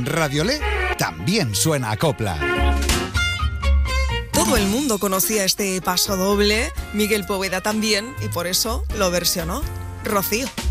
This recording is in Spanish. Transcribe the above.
en Radiolé también suena a copla. Todo el mundo conocía este paso doble, Miguel Poveda también, y por eso lo versionó Rocío.